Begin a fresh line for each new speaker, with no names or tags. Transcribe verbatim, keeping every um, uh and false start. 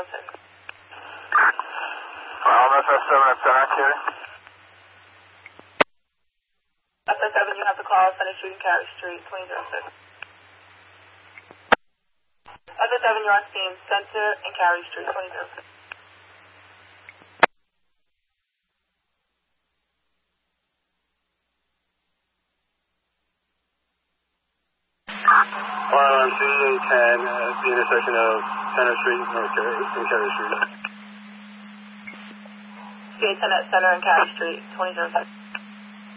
six.
Um, F S seven at Center Carry.
F S seven, you have to call Center Street and Carey Street, twenty oh six. F S seven, you're on scene, Center and Carey Street, twenty oh six.
While I'm seeing ten at the intersection of Center Street and Carey, and Carey Street.
C A ten at Center and Carey Street, twenty oh six.